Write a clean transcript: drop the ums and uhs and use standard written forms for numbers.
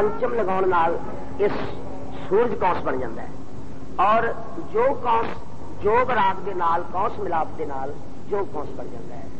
पंचम लगाने नाल इस सूरज कौस बन जाता है। और जो कौस जोग राग के नाल कौस मिलाप के नाल जो कौस बन जाता है।